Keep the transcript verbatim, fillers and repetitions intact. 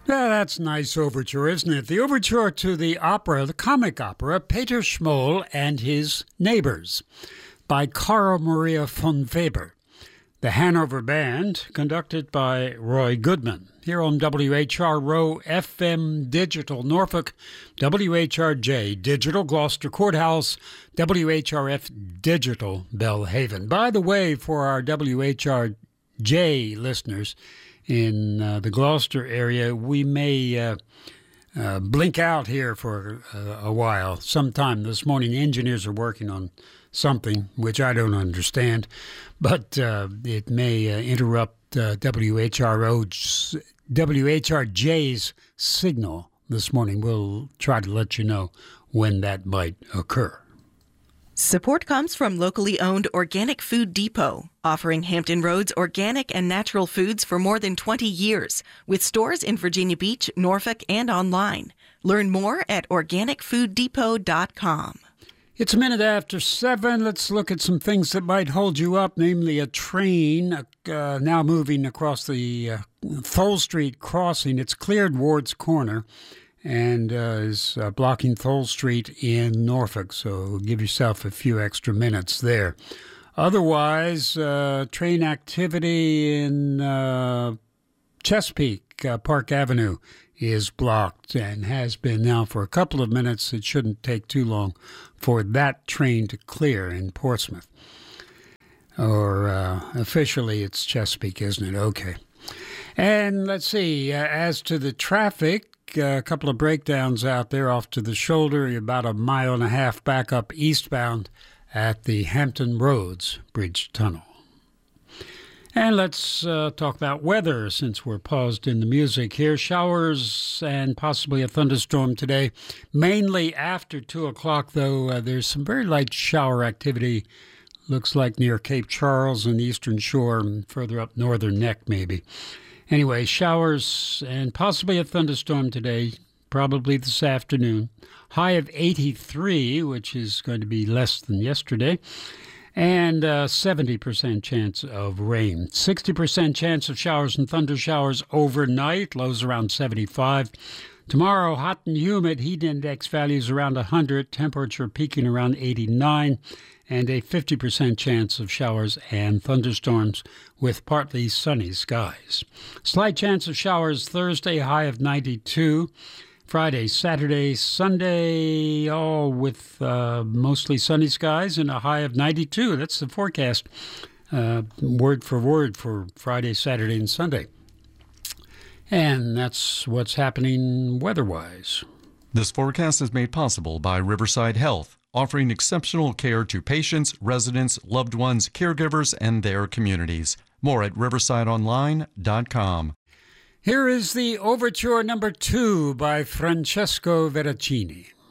Yeah, that's a nice overture, isn't it? The overture to the opera, the comic opera, Peter Schmoll and His Neighbors by Carl Maria von Weber. The Hanover Band, conducted by Roy Goodman. Here on W H R Row F M Digital Norfolk, W H R J Digital Gloucester Courthouse, W H R F Digital Belhaven. By the way, for our W H R J listeners in uh, the Gloucester area, we may uh, uh, blink out here for uh, a while. Sometime this morning, engineers are working on something which I don't understand, but uh, it may uh, interrupt uh, W H R O's, W H R J's signal this morning. We'll try to let you know when that might occur. Support comes from locally owned Organic Food Depot, offering Hampton Roads organic and natural foods for more than twenty years, with stores in Virginia Beach, Norfolk, and online. Learn more at organic food depot dot com. It's a minute after seven. Let's look at some things that might hold you up, namely a train uh, now moving across the uh, Thole Street crossing. It's cleared Ward's Corner and uh, is uh, blocking Thole Street in Norfolk, so give yourself a few extra minutes there. Otherwise, uh, train activity in uh, Chesapeake uh, Park Avenue is blocked and has been now for a couple of minutes. It shouldn't take too long for that train to clear in Portsmouth. Or uh, officially it's Chesapeake, isn't it? Okay. And let's see, uh, as to the traffic, uh, a couple of breakdowns out there off to the shoulder, about a mile and a half back up eastbound at the Hampton Roads Bridge Tunnel. And let's uh, talk about weather since we're paused in the music here. Showers and possibly a thunderstorm today, mainly after two o'clock, though. Uh, there's some very light shower activity, looks like near Cape Charles and the Eastern Shore and further up Northern Neck, maybe. Anyway, showers and possibly a thunderstorm today, probably this afternoon. High of eighty-three, which is going to be less than yesterday. And uh, seventy percent chance of rain. sixty percent chance of showers and thunder showers overnight, lows around seventy-five. Tomorrow, hot and humid, heat index values around one hundred, temperature peaking around eighty-nine, and a fifty percent chance of showers and thunderstorms with partly sunny skies. Slight chance of showers Thursday, high of ninety-two. Friday, Saturday, Sunday, all with uh, mostly sunny skies and a high of ninety-two. That's the forecast, uh, word for word, for Friday, Saturday, and Sunday. And that's what's happening weather-wise. This forecast is made possible by Riverside Health, offering exceptional care to patients, residents, loved ones, caregivers, and their communities. More at riverside online dot com. Here is the overture number two by Francesco Veracini.